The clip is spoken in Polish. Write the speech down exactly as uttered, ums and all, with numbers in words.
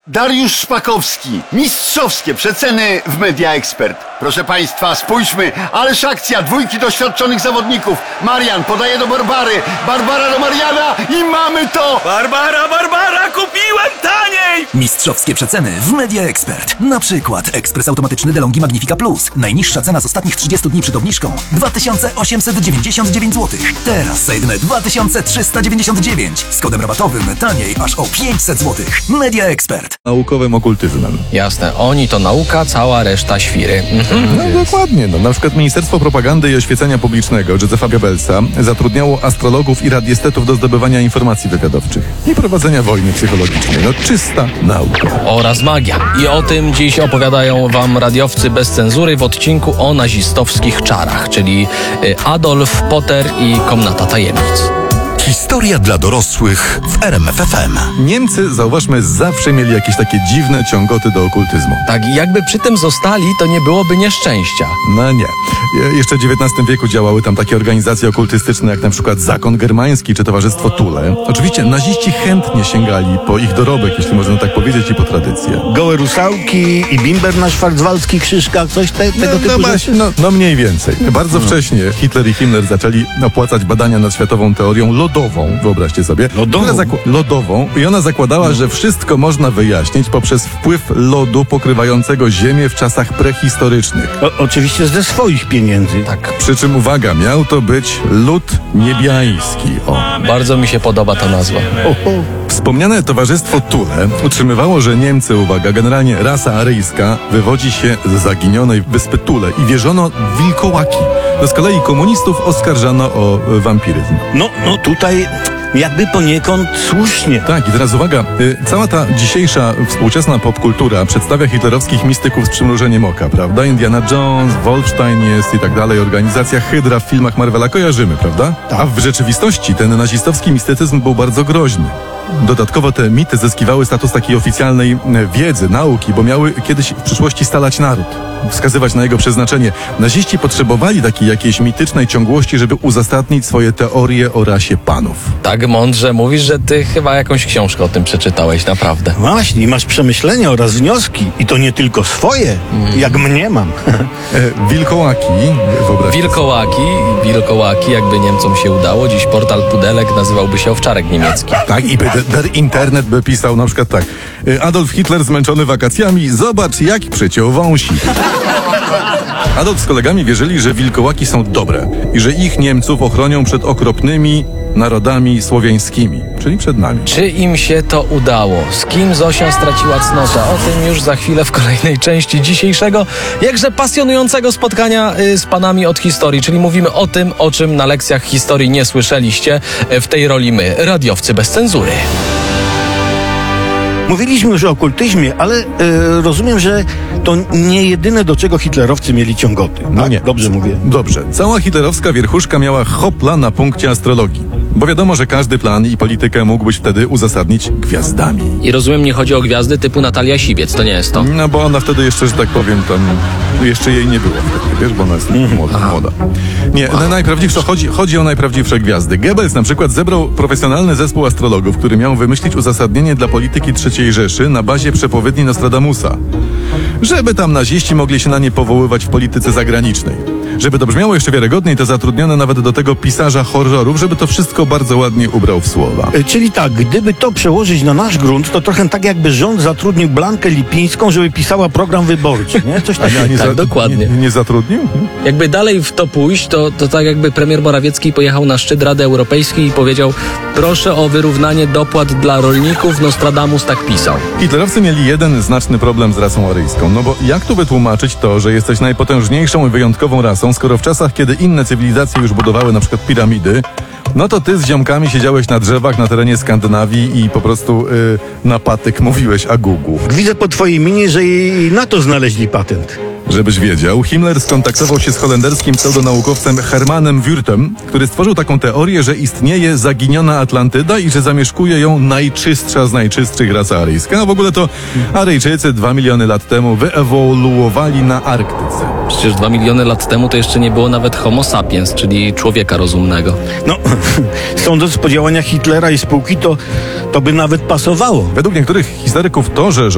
Dariusz Szpakowski. Mistrzowskie przeceny w Media Expert. Proszę Państwa, spójrzmy, ależ akcja, dwójki doświadczonych zawodników. Marian podaje do Barbary, Barbara do Mariana i mamy to! Barbara, Barbara, kupiłem taniej! Mistrzowskie przeceny w Media Expert. Na przykład ekspres automatyczny DeLonghi Magnifica Plus. Najniższa cena z ostatnich trzydziestu dni przed obniżką dwa tysiące osiemset dziewięćdziesiąt dziewięć złotych. Teraz za jedyne dwa tysiące trzysta dziewięćdziesiąt dziewięć. Z kodem rabatowym taniej aż o pięćset złotych. Media Expert. Naukowym okultyzmem. Jasne, oni to nauka, cała reszta świry. Mhm. No dokładnie. No. Na przykład Ministerstwo Propagandy i Oświecenia Publicznego Josepha Goebbelsa zatrudniało astrologów i radiestetów do zdobywania informacji wywiadowczych i prowadzenia wojny psychologicznej. No czysta nauka. Oraz magia. I o tym dziś opowiadają wam radiowcy bez cenzury w odcinku o nazistowskich czarach, czyli Adolf Potter i Komnata Tajemnic. Historia dla dorosłych w R M F F M. Niemcy, zauważmy, zawsze mieli jakieś takie dziwne ciągoty do okultyzmu. Tak, i jakby przy tym zostali, to nie byłoby nieszczęścia. No nie. Je- jeszcze w dziewiętnastym wieku działały tam takie organizacje okultystyczne jak na przykład Zakon Germański czy Towarzystwo Thule. Oczywiście naziści chętnie sięgali po ich dorobek, jeśli można tak powiedzieć, i po tradycję. Gołe rusałki i bimber na szwarcwaldzkich szyszkach, coś te, tego No, typu no, rzeczy. właśnie, no, no mniej więcej. Bardzo wcześnie Hitler i Himmler zaczęli opłacać badania nad światową teorią lodową, wyobraźcie sobie. Lodową? Która zakł- lodową. I ona zakładała, że wszystko można wyjaśnić poprzez wpływ lodu pokrywającego Ziemię w czasach prehistorycznych. O, oczywiście ze swoich pieniędzy. Tak, Przy czym, uwaga, miał to być lód niebiański. O. bardzo mi się podoba ta nazwa. Wspomniane Towarzystwo Thule utrzymywało, że Niemcy, uwaga, generalnie rasa aryjska wywodzi się z zaginionej wyspy Thule i wierzono w wilkołaki. No z kolei komunistów oskarżano o e, wampiryzm. No, no tutaj jakby poniekąd słusznie. Tak, i teraz uwaga, y, cała ta dzisiejsza współczesna popkultura przedstawia hitlerowskich mistyków z przymrużeniem oka, prawda? Indiana Jones, Wolfstein jest i tak dalej, organizacja Hydra w filmach Marvela kojarzymy, prawda? A w rzeczywistości ten nazistowski mistycyzm był bardzo groźny. Dodatkowo te mity zyskiwały status takiej oficjalnej e, wiedzy, nauki, bo miały kiedyś w przyszłości scalać naród, wskazywać na jego przeznaczenie. Naziści potrzebowali takiej jakiejś mitycznej ciągłości, żeby uzasadnić swoje teorie o rasie panów. Tak mądrze mówisz, że ty chyba jakąś książkę o tym przeczytałeś, naprawdę. Właśnie, i masz przemyślenia oraz wnioski. I to nie tylko swoje, jak mnie mam. E, wilkołaki, wyobraźcie. Wilkołaki, wilkołaki, jakby Niemcom się udało. Dziś portal Pudelek nazywałby się Owczarek Niemiecki. Tak, i by de- der Internet by pisał na przykład tak. y, Adolf Hitler zmęczony wakacjami, zobacz jak przyciął wąsik. Adolf z kolegami wierzyli, że wilkołaki są dobre i że ich Niemców ochronią przed okropnymi narodami słowiańskimi, czyli przed nami. Czy im się to udało? Z kim Zosia straciła cnotę? O tym już za chwilę w kolejnej części dzisiejszego, jakże pasjonującego spotkania y, z panami od historii, czyli mówimy o tym, o czym na lekcjach historii nie słyszeliście. W tej roli my, radiowcy bez cenzury. Mówiliśmy już o okultyzmie, ale e, rozumiem, że to nie jedyne, do czego hitlerowcy mieli ciągoty. No tak? nie. Dobrze mówię. Dobrze. Cała hitlerowska wierchuszka miała hopla na punkcie astrologii. Bo wiadomo, że każdy plan i politykę mógłbyś wtedy uzasadnić gwiazdami. I rozumiem, nie chodzi o gwiazdy typu Natalia Siwiec, to nie jest to. No bo ona wtedy jeszcze, że tak powiem, tam jeszcze jej nie było wtedy, wiesz, bo ona jest młoda. młoda. Nie, na najprawdziwsze, chodzi, chodzi o najprawdziwsze gwiazdy. Goebbels na przykład zebrał profesjonalny zespół astrologów, który miał wymyślić uzasadnienie dla polityki trzeciej Rzeszy na bazie przepowiedni Nostradamusa. Żeby tam naziści mogli się na nie powoływać w polityce zagranicznej. Żeby to brzmiało jeszcze wiarygodniej, to zatrudniono nawet do tego pisarza horrorów, żeby to wszystko bardzo ładnie ubrał w słowa. E, Czyli tak, gdyby to przełożyć na nasz grunt, to trochę tak jakby rząd zatrudnił Blankę Lipińską, żeby pisała program wyborczy, nie? Coś takiego. nie tak, dokładnie. Nie, nie zatrudnił? Jakby dalej w to pójść, to, to tak jakby premier Morawiecki pojechał na szczyt Rady Europejskiej i powiedział: proszę o wyrównanie dopłat dla rolników, Nostradamus tak pisał. Hitlerowcy mieli jeden znaczny problem z rasą aryjską. No bo jak tu wytłumaczyć to, że jesteś najpotężniejszą i wyjątkową rasą, skoro w czasach, kiedy inne cywilizacje już budowały na przykład piramidy, no to ty z ziomkami siedziałeś na drzewach na terenie Skandynawii i po prostu yy, na patyk mówiłeś agugu. Widzę po twojej minie, że i na to znaleźli patent. Żebyś wiedział, Himmler skontaktował się z holenderskim pseudonaukowcem Hermanem Wurtem, który stworzył taką teorię, że istnieje zaginiona Atlantyda i że zamieszkuje ją najczystsza z najczystszych rasa aryjska. A w ogóle to Aryjczycy dwa miliony lat temu wyewoluowali na Arktyce. Przecież dwa miliony lat temu to jeszcze nie było nawet homo sapiens, czyli człowieka rozumnego. No, sądząc po działaniach Hitlera i spółki, to, to by nawet pasowało. Według niektórych historyków to, że